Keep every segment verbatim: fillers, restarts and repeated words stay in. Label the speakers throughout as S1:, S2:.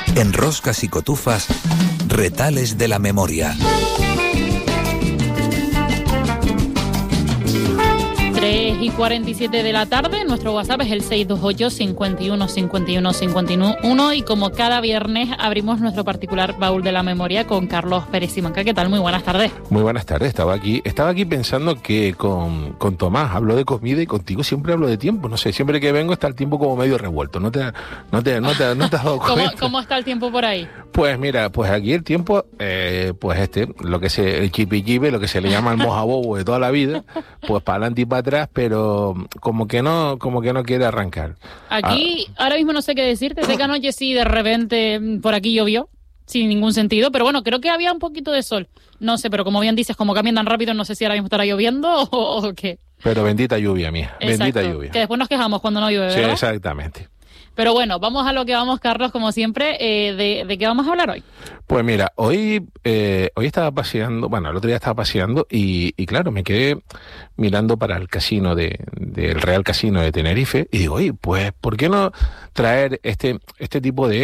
S1: En Roscas y Cotufas, Retales de la Memoria.
S2: tres y cuarenta y siete de la tarde, nuestro WhatsApp es el seis dos ocho, cincuenta y uno, cincuenta y uno, cincuenta y uno y como cada viernes abrimos nuestro particular baúl de la memoria con Carlos Pérez Simanca. ¿Qué tal? Muy buenas tardes.
S3: Muy buenas tardes, estaba aquí estaba aquí pensando que con, con Tomás hablo de comida y contigo siempre hablo de tiempo, no sé, siempre que vengo está el tiempo como medio revuelto, ¿no te, no te, no te, no te has dado cuenta?
S2: ¿Cómo, ¿Cómo está el tiempo por ahí?
S3: Pues mira, pues aquí el tiempo, eh, pues este, lo que se, el chipichipe, lo que se le llama el mojabobo de toda la vida, pues para adelante y para atrás, pero como que no, como que no quiere arrancar.
S2: Aquí,
S3: ah.
S2: ahora mismo no sé qué decirte, sé que anoche sí, de repente por aquí llovió, sin ningún sentido, pero bueno, creo que había un poquito de sol. No sé, pero como bien dices, como cambian tan rápido, no sé si ahora mismo estará lloviendo o, o qué.
S3: Pero bendita lluvia mía,
S2: Exacto,
S3: bendita lluvia.
S2: Que después nos quejamos cuando no llueve, ¿verdad?
S3: Sí, exactamente.
S2: Pero bueno, vamos a lo que vamos, Carlos, como siempre. Eh, de, ¿De qué vamos a hablar hoy?
S3: Pues mira, hoy eh, hoy estaba paseando, bueno, el otro día estaba paseando y, y claro, me quedé mirando para el casino de, del Real Casino de Tenerife y digo, oye, pues, ¿por qué no traer este este tipo de,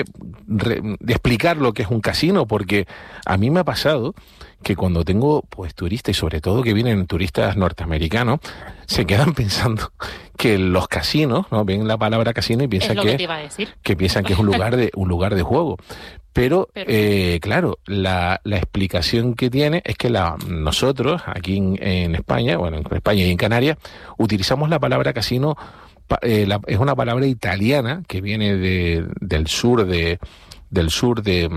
S3: de explicar lo que es un casino? Porque a mí me ha pasado que cuando tengo pues turistas y sobre todo que vienen turistas norteamericanos, se quedan pensando que los casinos, ¿no? Ven la palabra casino y piensan
S2: es lo
S3: que,
S2: que, te iba a decir.
S3: que piensan que es un lugar de un lugar de juego. Pero,
S2: Pero
S3: eh, claro, la, la explicación que tiene es que la, nosotros, aquí en, en España, bueno, en España y en Canarias, utilizamos la palabra casino, eh, la, es una palabra italiana que viene de, del sur de del sur de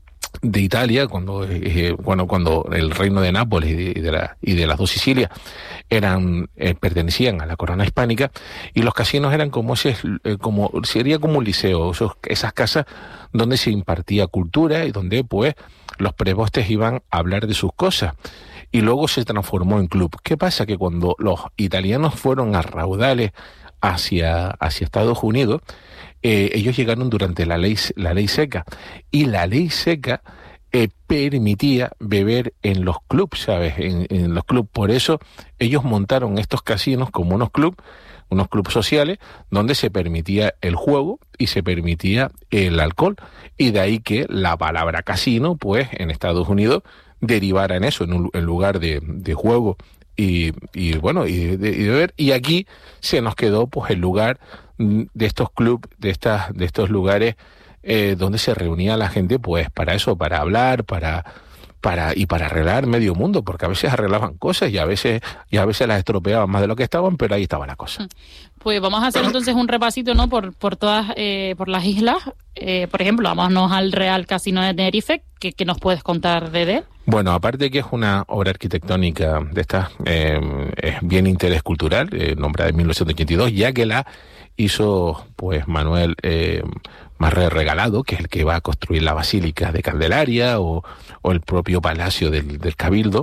S3: de Italia, cuando eh, bueno cuando el reino de Nápoles y de, y de, la, y de las dos Sicilias eran eh, pertenecían a la corona hispánica, y los casinos eran como ese eh, como sería como un liceo, esos, esas casas donde se impartía cultura y donde pues los prepostes iban a hablar de sus cosas, y luego se transformó en club. ¿Qué pasa? Que cuando los italianos fueron a raudales hacia hacia Estados Unidos, Eh, ellos llegaron durante la ley la ley seca, y la ley seca eh, permitía beber en los clubs, ¿sabes? En, en los clubs. Por eso ellos montaron estos casinos como unos clubs, unos clubs sociales, donde se permitía el juego y se permitía el alcohol. Y de ahí que la palabra casino, pues, en Estados Unidos, derivara en eso, en, un, en lugar de, de juego y, y bueno, y de, y de beber. Y aquí se nos quedó, pues, el lugar de estos clubs, de estas, de estos lugares eh, donde se reunía la gente, pues para eso, para hablar, para, para y para arreglar medio mundo, porque a veces arreglaban cosas y a veces y a veces las estropeaban más de lo que estaban, pero ahí estaba la cosa.
S2: Pues vamos a hacer entonces un repasito, ¿no? Por por todas eh, por las islas. Eh, por ejemplo, vámonos al Real Casino de Tenerife. ¿Qué, qué nos puedes contar de él?
S3: Bueno, aparte que es una obra arquitectónica de estas, eh, es bien interés cultural, eh, nombrada en mil novecientos ochenta y dos, ya que la hizo pues Manuel eh, Marré Regalado, que es el que va a construir la Basílica de Candelaria o, o el propio Palacio del, del Cabildo,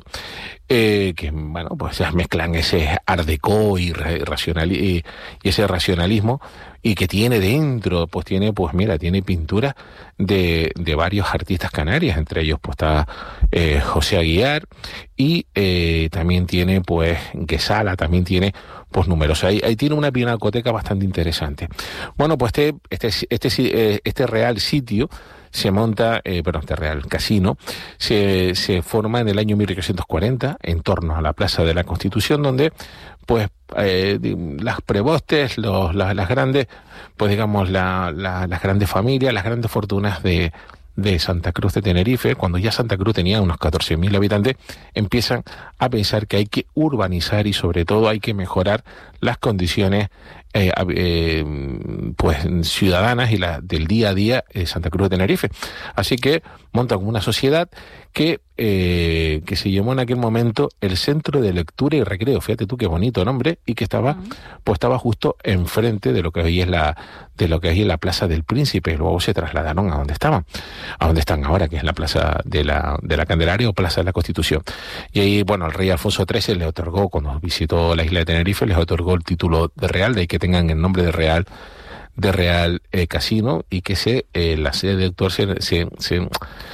S3: eh, que bueno, pues ya mezclan ese art déco y, racional, y, y ese racionalismo, y que tiene dentro, pues tiene, pues mira, tiene pinturas de, de varios artistas canarios, entre ellos pues está eh, José Aguiar, y eh, también tiene pues Quesala, también tiene pues números. Ahí, ahí tiene una pinacoteca bastante interesante. Bueno, pues este, este, este, este real sitio se monta, eh, perdón, este Real Casino, se, se forma en el año mil ochocientos cuarenta en torno a la Plaza de la Constitución, donde pues eh, las prebostes, los, las, las grandes, pues digamos la, la, las grandes familias, las grandes fortunas de de Santa Cruz de Tenerife, cuando ya Santa Cruz tenía unos catorce mil habitantes, empiezan a pensar que hay que urbanizar y sobre todo hay que mejorar las condiciones eh, eh, pues ciudadanas y la del día a día de Santa Cruz de Tenerife. Así que montan una sociedad que eh, que se llamó en aquel momento el Centro de Lectura y Recreo. Fíjate tú qué bonito nombre, y que estaba uh-huh. pues estaba justo enfrente de lo que hoy es la de lo que hoy es la Plaza del Príncipe, y luego se trasladaron a donde estaban, a donde están ahora, que es la Plaza de la de la Candelaria o Plaza de la Constitución. Y ahí, bueno, el rey Alfonso trece le otorgó, cuando visitó la isla de Tenerife, les otorgó el título de real, de ahí que tengan el nombre de Real de Real eh, Casino, y que se eh, la sede de autor se, se, se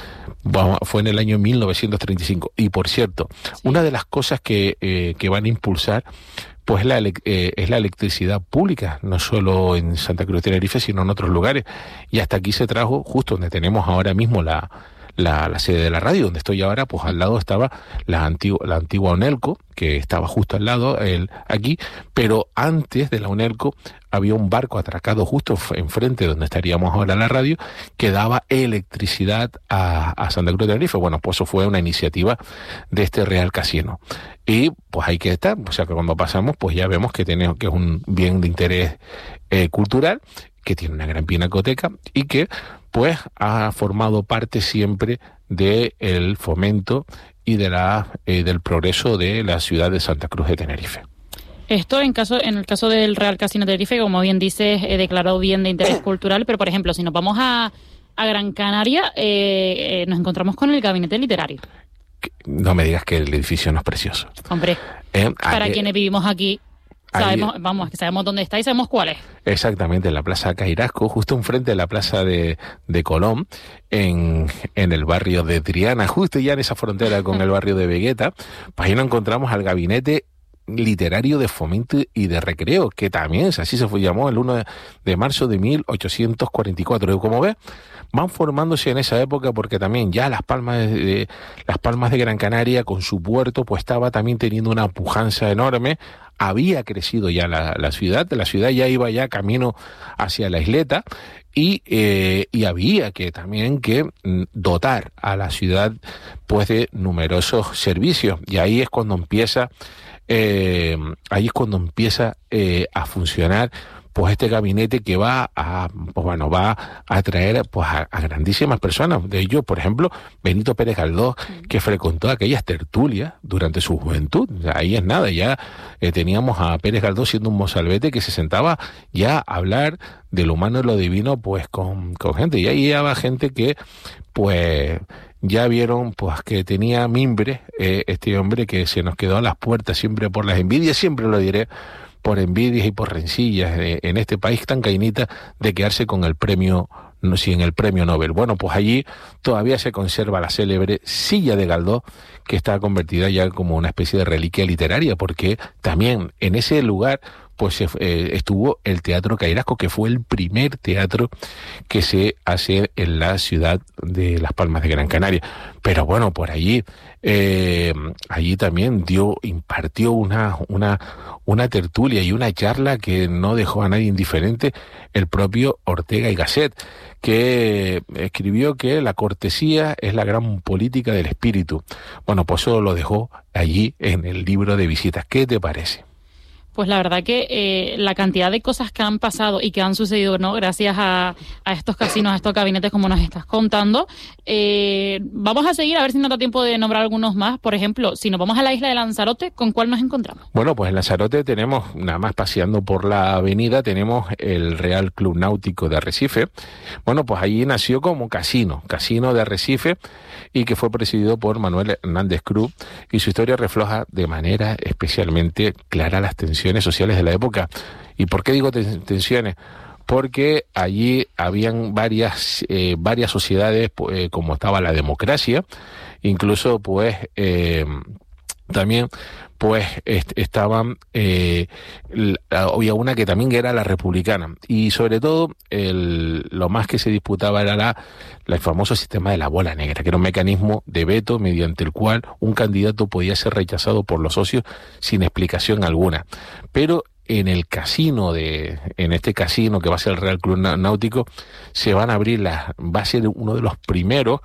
S3: Fue en el año mil novecientos treinta y cinco. Y por cierto, sí. una de las cosas que, eh, que van a impulsar pues la, eh, es la electricidad pública, no solo en Santa Cruz de Tenerife, sino en otros lugares. Y hasta aquí se trajo, justo donde tenemos ahora mismo la, la, la sede de la radio, donde estoy ahora, pues al lado estaba la antigua, la antigua ONELCO, que estaba justo al lado, el, aquí, pero antes de la ONELCO había un barco atracado justo enfrente donde estaríamos ahora la radio, que daba electricidad a, a Santa Cruz de Tenerife. Bueno, pues eso fue una iniciativa de este Real Casino. Y pues hay que estar, o sea que cuando pasamos, pues ya vemos que tenemos que es un bien de interés eh, cultural, que tiene una gran pinacoteca y que pues ha formado parte siempre del fomento y de la eh, del progreso de la ciudad de Santa Cruz de Tenerife.
S2: Esto en caso en el caso del Real Casino Tenerife, como bien dices, eh, declarado bien de interés cultural, pero por ejemplo, si nos vamos a, a Gran Canaria, eh, eh, nos encontramos con el Gabinete Literario.
S3: No me digas que el edificio no es precioso.
S2: Hombre, eh, para eh, quienes vivimos aquí, sabemos, ahí, vamos, que sabemos dónde está y sabemos cuál es.
S3: Exactamente, en la Plaza Cairasco, justo enfrente de la Plaza de, de Colón, en, en el barrio de Triana, justo ya en esa frontera con el barrio de Vegueta, pues ahí nos encontramos al Gabinete Literario de Fomento y de Recreo, que también así se fue, llamó el uno de marzo de mil ochocientos cuarenta y cuatro. Y como ves, van formándose en esa época, porque también ya Las Palmas de, de Las Palmas de Gran Canaria con su puerto pues estaba también teniendo una pujanza enorme. Había crecido ya la, la ciudad, la ciudad ya iba ya camino hacia la isleta y eh, y había que también que dotar a la ciudad pues de numerosos servicios, y ahí es cuando empieza Eh, ahí es cuando empieza eh, a funcionar pues este gabinete que va a pues bueno va a atraer pues a, a grandísimas personas. De ellos, por ejemplo, Benito Pérez Galdós, que frecuentó aquellas tertulias durante su juventud. Ahí es nada, ya eh, teníamos a Pérez Galdós siendo un mozalbete que se sentaba ya a hablar de lo humano y lo divino pues con, con gente, y ahí había gente que pues ya vieron pues que tenía mimbre eh, este hombre, que se nos quedó a las puertas siempre por las envidias, siempre lo diré, por envidias y por rencillas eh, en este país tan cainita de quedarse con el premio, no si en el premio Nobel. Bueno, pues allí todavía se conserva la célebre silla de Galdós, que está convertida ya como una especie de reliquia literaria, porque también en ese lugar pues eh, estuvo el Teatro Cairasco, que fue el primer teatro que se hace en la ciudad de Las Palmas de Gran Canaria. Pero bueno, por allí, eh, allí también dio, impartió una, una, una tertulia y una charla que no dejó a nadie indiferente, el propio Ortega y Gasset, que escribió que la cortesía es la gran política del espíritu. Bueno, pues eso lo dejó allí en el libro de visitas. ¿Qué te parece?
S2: Pues la verdad que eh, la cantidad de cosas que han pasado y que han sucedido, ¿no?, gracias a, a estos casinos, a estos gabinetes, como nos estás contando. Eh, vamos a seguir, a ver si nos da tiempo de nombrar algunos más. Por ejemplo, si nos vamos a la isla de Lanzarote, ¿con cuál nos encontramos?
S3: Bueno, pues en Lanzarote tenemos, nada más paseando por la avenida, tenemos el Real Club Náutico de Arrecife. Bueno, pues allí nació como casino, casino de Arrecife, y que fue presidido por Manuel Hernández Cruz, y su historia refleja de manera especialmente clara las tensiones sociales de la época. ¿Y por qué digo tensiones? Porque allí habían varias eh, varias sociedades, eh, como estaba la democracia, incluso pues eh, también pues est- estaban eh, la, había una que también era la republicana, y sobre todo el, lo más que se disputaba era la, la el famoso sistema de la bola negra, que era un mecanismo de veto mediante el cual un candidato podía ser rechazado por los socios sin explicación alguna. Pero en el casino de, en este casino que va a ser el Real Club Náutico, se van a abrir las, va a ser uno de los primeros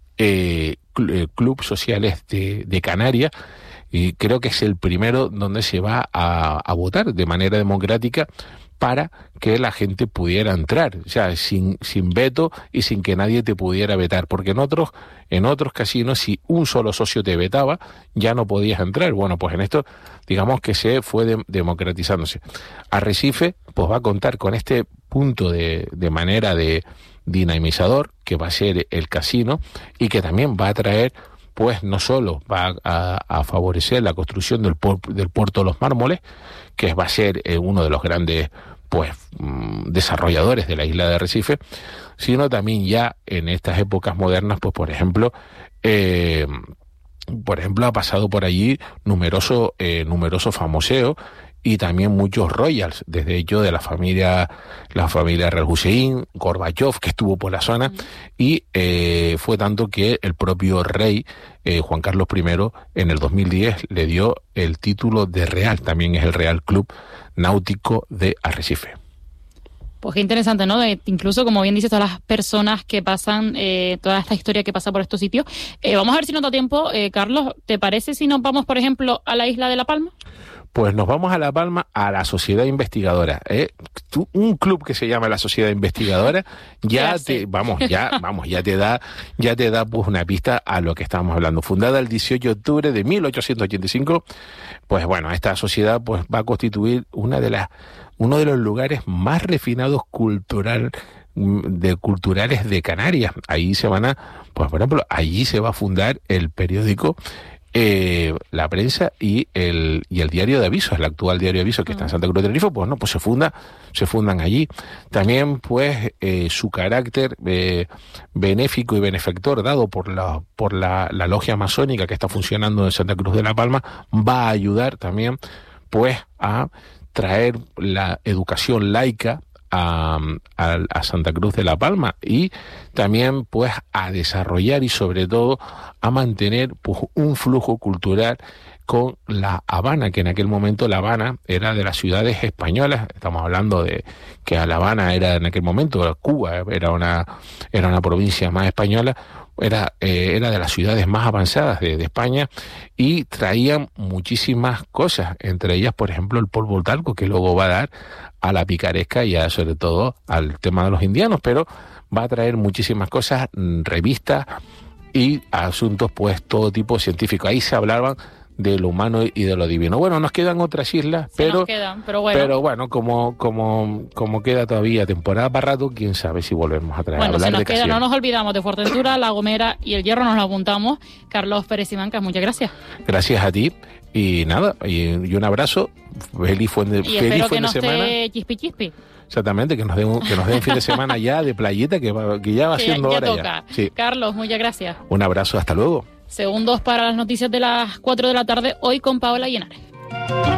S3: eh, clubes sociales de, de Canarias, y creo que es el primero donde se va a, a votar de manera democrática para que la gente pudiera entrar, o sea, sin, sin veto y sin que nadie te pudiera vetar, porque en otros, en otros casinos, si un solo socio te vetaba, ya no podías entrar. Bueno, pues en esto, digamos que se fue de, democratizándose. Arrecife, pues va a contar con este punto de, de manera de dinamizador, que va a ser el casino, y que también va a traer, pues no solo va a, a favorecer la construcción del, por, del puerto de los Mármoles, que va a ser eh, uno de los grandes pues desarrolladores de la isla de Arrecife, sino también ya en estas épocas modernas, pues por ejemplo, eh, por ejemplo ha pasado por allí numeroso, eh, numeroso famoseo y también muchos royals, desde ello de la familia, la familia Real Hussein, Gorbachev, que estuvo por la zona, y eh, fue tanto que el propio rey, eh, Juan Carlos primero, en el dos mil diez le dio el título de Real, también es el Real Club Náutico de Arrecife.
S2: Pues qué interesante, ¿no? De, incluso, como bien dices, todas las personas que pasan, eh, toda esta historia que pasa por estos sitios. Eh, vamos a ver si nos da tiempo, eh, Carlos, ¿te parece si nos vamos, por ejemplo, a la isla de La Palma?
S3: Pues nos vamos a La Palma, a la Sociedad Investigadora, ¿eh? Tú, un club que se llama la Sociedad Investigadora, ya te, vamos, ya, vamos, ya te da, ya te da pues una pista a lo que estábamos hablando. Fundada el dieciocho de octubre de mil ochocientos ochenta y cinco, pues bueno, esta sociedad pues va a constituir una de las, uno de los lugares más refinados cultural, de culturales de Canarias. Ahí se van a, pues por ejemplo, allí se va a fundar el periódico Eh, La Prensa y el y el Diario de Avisos, el actual Diario de Avisos que está en Santa Cruz de Tenerife, pues no, pues se funda, se fundan allí. También, pues, eh, su carácter eh, benéfico y benefactor dado por la por la, la logia masónica que está funcionando en Santa Cruz de La Palma va a ayudar también, pues, a traer la educación laica A, a, a Santa Cruz de La Palma y también pues a desarrollar y sobre todo a mantener pues un flujo cultural con La Habana, que en aquel momento La Habana era de las ciudades españolas. Estamos hablando de que La Habana era en aquel momento Cuba, era una era una provincia más española, era eh, era de las ciudades más avanzadas de, de España y traían muchísimas cosas, entre ellas, por ejemplo, el polvo talco, que luego va a dar a la picaresca y a, sobre todo al tema de los indianos, pero va a traer muchísimas cosas, revistas y asuntos, pues todo tipo científico. Ahí se hablaban de lo humano y de lo divino. Bueno, nos quedan otras islas,
S2: Se
S3: pero,
S2: nos quedan, pero bueno,
S3: pero bueno, como, como, como queda todavía temporada para rato, quién sabe si volvemos a traer
S2: bueno,
S3: a hablar
S2: se nos
S3: de
S2: queda,
S3: Casiano.
S2: no nos olvidamos de Fuerteventura, La Gomera y El Hierro, nos lo apuntamos. Carlos Pérez Simancas, muchas gracias.
S3: Gracias a ti y nada, y, y un abrazo, feliz fin de,
S2: Y
S3: feliz
S2: espero
S3: fin
S2: que
S3: de
S2: no
S3: semana.
S2: esté chispi chispi.
S3: Exactamente, que nos den un, que nos den un fin de semana ya de playita, que, va- que ya va
S2: Que ya,
S3: siendo
S2: ya
S3: hora
S2: toca.
S3: ya. Sí.
S2: Carlos, muchas gracias.
S3: Un abrazo, hasta luego.
S2: Segundos para las noticias de las cuatro de la tarde, hoy con Paola Llenares.